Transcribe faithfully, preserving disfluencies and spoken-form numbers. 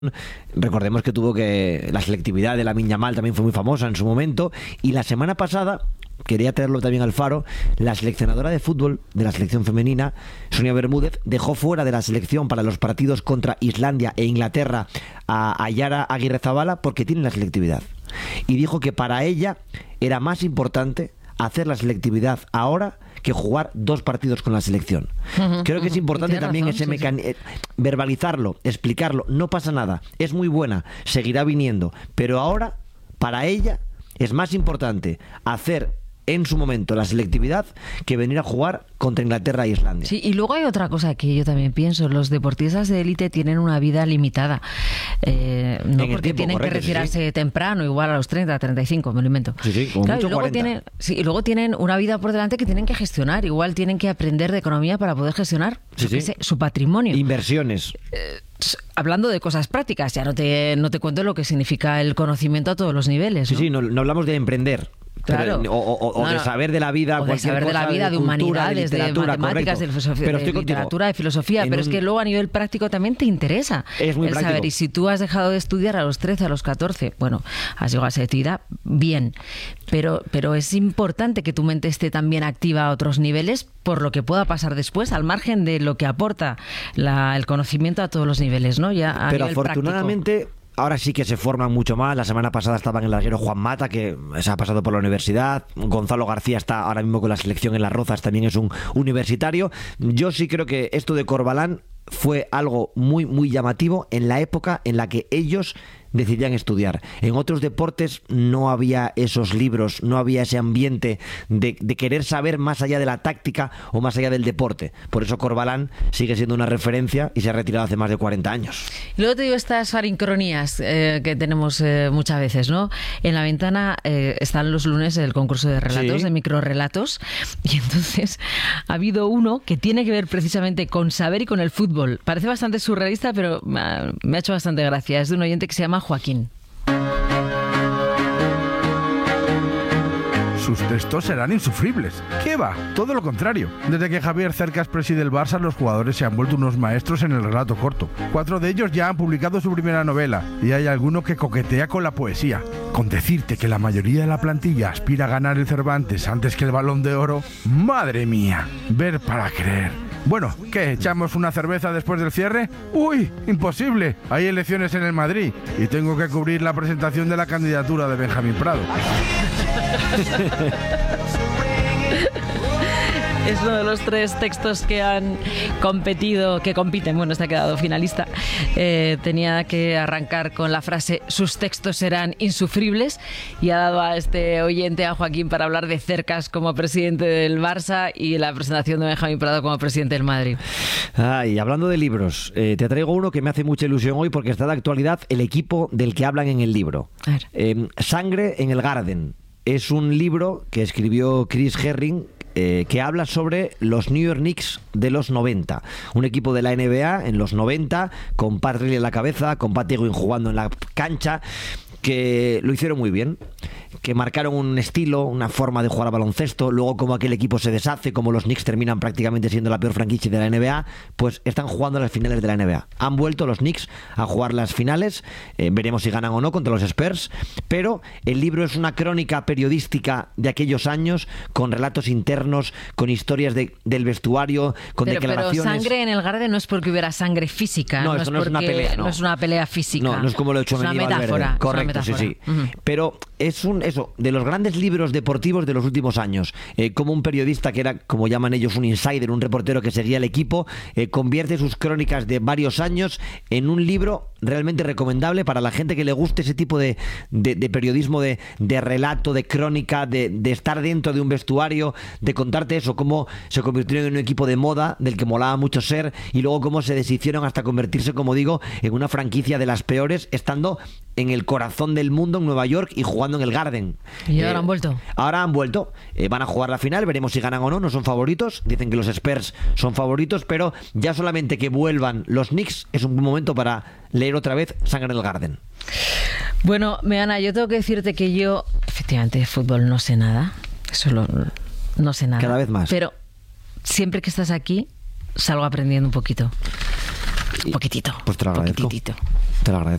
Recordemos que tuvo que la selectividad de Lamine Yamal también fue muy famosa en su momento, y la semana pasada, quería traerlo también al Faro, la seleccionadora de fútbol de la selección femenina, Sonia Bermúdez, dejó fuera de la selección para los partidos contra Islandia e Inglaterra a, a Yara Aguirrezabala porque tiene la selectividad, y dijo que para ella era más importante hacer la selectividad ahora que jugar dos partidos con la selección. Uh-huh, Creo que uh-huh. es importante también razón, ese sí, mecani- sí. verbalizarlo, explicarlo. No pasa nada, es muy buena, seguirá viniendo, pero ahora para ella es más importante hacer en su momento la selectividad que venir a jugar contra Inglaterra e Islandia. Sí, y luego hay otra cosa que yo también pienso: los deportistas de élite tienen una vida limitada, eh, no porque tiempo, tienen correcto, que retirarse sí, sí. temprano, igual a los treinta, treinta y cinco, me lo invento. Sí, sí, como claro, mucho y luego cuarenta. tienen, sí, y luego tienen una vida por delante que tienen que gestionar, igual tienen que aprender de economía para poder gestionar sí, sí. Sé, su patrimonio. Inversiones. Eh, Hablando de cosas prácticas, ya no te, no te cuento lo que significa el conocimiento a todos los niveles, ¿no? Sí, sí, no, no hablamos de emprender. Claro. Pero, o o, o no, de saber de la vida, o de saber de la vida, de, de cultura, humanidades, de, de matemáticas, de, filosofía, pero de literatura, de filosofía, pero un... es que luego a nivel práctico también te interesa es muy el práctico. saber. Y si tú has dejado de estudiar a los trece, a los catorce, bueno, has llegado a esa actividad, bien, pero, pero es importante que tu mente esté también activa a otros niveles por lo que pueda pasar después, al margen de lo que aporta la, el conocimiento a todos los niveles, ¿no? Ya a pero nivel afortunadamente práctico. Ahora sí que se forman mucho más. La semana pasada estaba en el larguero Juan Mata, que se ha pasado por la universidad. Gonzalo García está ahora mismo con la selección en Las Rozas, también es un universitario. Yo sí creo que esto de Corbalán fue algo muy, muy llamativo en la época en la que ellos decidían estudiar. En otros deportes no había esos libros, no había ese ambiente de, de querer saber más allá de la táctica o más allá del deporte. Por eso Corbalán sigue siendo una referencia y se ha retirado hace más de cuarenta años. Y luego te digo estas farincronías eh, que tenemos eh, muchas veces, ¿no? En La Ventana eh, están los lunes el concurso de relatos, sí. de microrelatos, y entonces ha habido uno que tiene que ver precisamente con saber y con el fútbol. Parece bastante surrealista, pero me ha, me ha hecho bastante gracia. Es de un oyente que se llama Joaquín. Sus textos serán insufribles. ¿Qué va? Todo lo contrario. Desde que Javier Cercas preside el Barça, los jugadores se han vuelto unos maestros en el relato corto. Cuatro de ellos ya han publicado su primera novela, y hay alguno que coquetea con la poesía. Con decirte que la mayoría de la plantilla aspira a ganar el Cervantes antes que el Balón de Oro, ¡madre mía! Ver para creer. Bueno, ¿qué? ¿Echamos una cerveza después del cierre? ¡Uy! ¡Imposible! Hay elecciones en el Madrid y tengo que cubrir la presentación de la candidatura de Benjamín Prado. Es uno de los tres textos que han competido, que compiten, bueno, este ha quedado finalista. Eh, tenía que arrancar con la frase: sus textos serán insufribles, y ha dado a este oyente, a Joaquín, para hablar de Cercas como presidente del Barça y la presentación de Benjamín Prado como presidente del Madrid. Ay, hablando de libros, eh, te traigo uno que me hace mucha ilusión hoy porque está de actualidad, el equipo del que hablan en el libro. Eh, Sangre en el Garden. Es un libro que escribió Chris Herring, Eh, que habla sobre los New York Knicks de los noventa, un equipo de la N B A en los noventa, con Pat Riley en la cabeza, con Pat Ewing jugando en la cancha, que lo hicieron muy bien, que marcaron un estilo, una forma de jugar a baloncesto. Luego, como aquel equipo se deshace, como los Knicks terminan prácticamente siendo la peor franquicia de la N B A, pues están jugando las finales de la N B A. Han vuelto los Knicks a jugar las finales, eh, veremos si ganan o no contra los Spurs, pero el libro es una crónica periodística de aquellos años, con relatos internos, con historias de, del vestuario, con pero, declaraciones. Pero sangre en el Garden no es porque hubiera sangre física, no, no, esto es, no es una pelea, no. no es una pelea física. No, no es como lo he hecho es una metáfora. Correcto, es una sí, sí. Uh-huh. Pero es un eso, de los grandes libros deportivos de los últimos años. Eh, como un periodista que era, como llaman ellos, un insider, un reportero que seguía el equipo, eh, convierte sus crónicas de varios años en un libro realmente recomendable para la gente que le guste ese tipo de, de, de periodismo, de, de relato, de crónica, de, de estar dentro de un vestuario, de contarte eso, cómo se convirtieron en un equipo de moda del que molaba mucho ser, y luego cómo se deshicieron hasta convertirse, como digo, en una franquicia de las peores, estando en el corazón del mundo, en Nueva York, y jugando en el Garden. Y ahora eh, han vuelto. Ahora han vuelto. Eh, van a jugar la final, veremos si ganan o no. No son favoritos. Dicen que los Spurs son favoritos, pero ya solamente que vuelvan los Knicks es un buen momento para leer otra vez Sangre en el Garden. Bueno, Meana, yo tengo que decirte que yo, efectivamente, de fútbol no sé nada. Eso lo, no sé nada. Cada vez más. Pero siempre que estás aquí, salgo aprendiendo un poquito. Un poquitito. Pues te lo agradezco. Poquitito. Te lo agradezco.